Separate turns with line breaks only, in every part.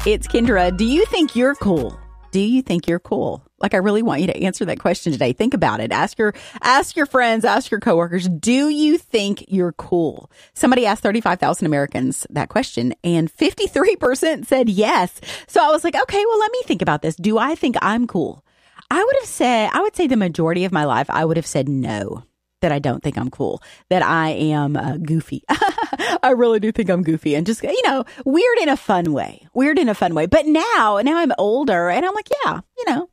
It's Kendra. Do you think you're cool? Do you think you're cool? Like, I really want you to answer that question today. Think about it. Ask your friends, ask your coworkers. Do you think you're cool? Somebody asked 35,000 Americans that question, and 53% said yes. So I was like, okay, well, let me think about this. Do I think I'm cool? I would say the majority of my life, I would have said no, that I don't think I'm cool, that I am goofy. I really do think I'm goofy and just, weird in a fun way. But now I'm older and I'm like, yeah,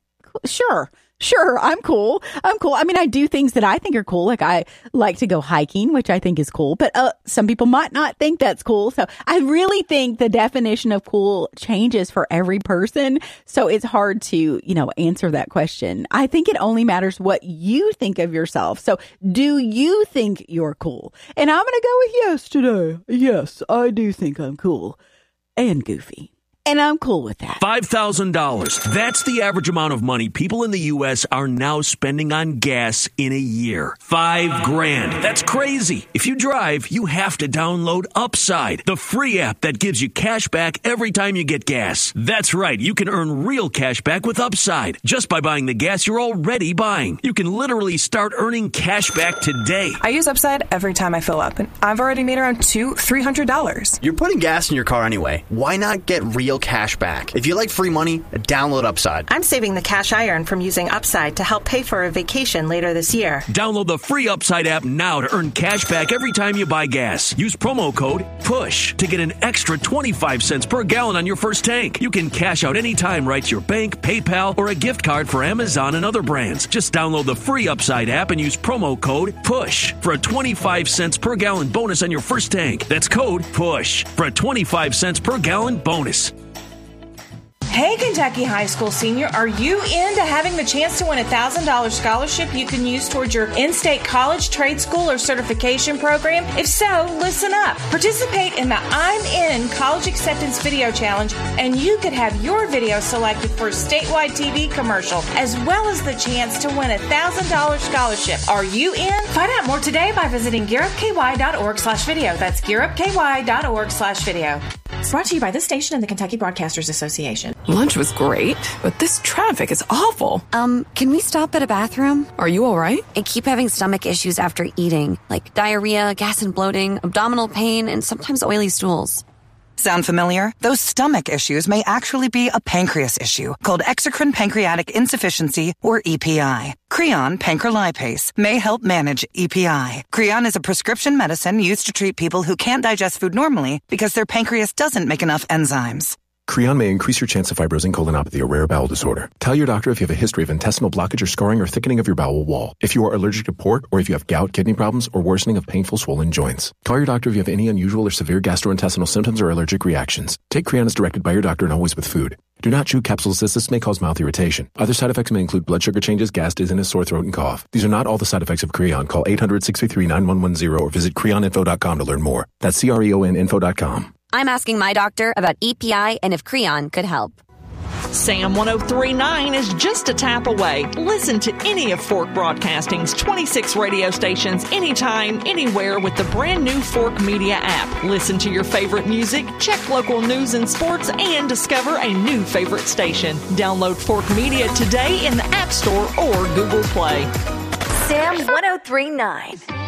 sure, I'm cool. I mean, I do things that I think are cool. Like, I like to go hiking, which I think is cool, but some people might not think that's cool. So I really think the definition of cool changes for every person. So it's hard to, answer that question. I think it only matters what you think of yourself. So do you think you're cool? And I'm going to go with yes today. Yes, I do think I'm cool and goofy. And I'm cool with that.
$5,000. That's the average amount of money people in the U.S. are now spending on gas in a year. $5,000. That's crazy. If you drive, you have to download Upside, the free app that gives you cash back every time you get gas. That's right. You can earn real cash back with Upside just by buying the gas you're already buying. You can literally start earning cash back today.
I use Upside every time I fill up, and I've already made around $300.
You're putting gas in your car anyway. Why not get real cash back? If you like free money, download Upside.
I'm saving the cash I earn from using Upside to help pay for a vacation later this year.
Download the free Upside app now to earn cash back every time you buy gas. Use promo code PUSH to get an extra 25 cents per gallon on your first tank. You can cash out anytime right to your bank, PayPal, or a gift card for Amazon and other brands. Just download the free Upside app and use promo code PUSH for a 25 cents per gallon bonus on your first tank. That's code PUSH for a 25 cents per gallon bonus.
Hey, Kentucky high school senior, are you into having the chance to win a $1,000 scholarship you can use towards your in-state college, trade school, or certification program? If so, listen up. Participate in the I'm In College Acceptance Video Challenge, and you could have your video selected for a statewide TV commercial, as well as the chance to win a $1,000 scholarship. Are you in? Find out more today by visiting gearupky.org/video. That's gearupky.org/video. Brought to you by this station and the Kentucky Broadcasters Association.
Lunch was great, but this traffic is awful.
Can we stop at a bathroom?
Are you all right?
I keep having stomach issues after eating, like diarrhea, gas and bloating, abdominal pain, and sometimes oily stools.
Sound familiar? Those stomach issues may actually be a pancreas issue called exocrine pancreatic insufficiency, or EPI. Creon pancrelipase may help manage EPI. Creon is a prescription medicine used to treat people who can't digest food normally because their pancreas doesn't make enough enzymes.
Creon may increase your chance of fibrosing colonopathy, a rare bowel disorder. Tell your doctor if you have a history of intestinal blockage or scarring or thickening of your bowel wall, if you are allergic to pork, or if you have gout, kidney problems, or worsening of painful swollen joints. Call your doctor if you have any unusual or severe gastrointestinal symptoms or allergic reactions. Take Creon as directed by your doctor and always with food. Do not chew capsules as this may cause mouth irritation. Other side effects may include blood sugar changes, gas, dizziness, sore throat, and cough. These are not all the side effects of Creon. Call 800-633-9110 or visit creoninfo.com to learn more. That's CREONinfo.com.
I'm asking my doctor about EPI and if Creon could help.
Sam 103.9 is just a tap away. Listen to any of Fork Broadcasting's 26 radio stations anytime, anywhere with the brand new Fork Media app. Listen to your favorite music, check local news and sports, and discover a new favorite station. Download Fork Media today in the App Store or Google Play.
Sam 103.9.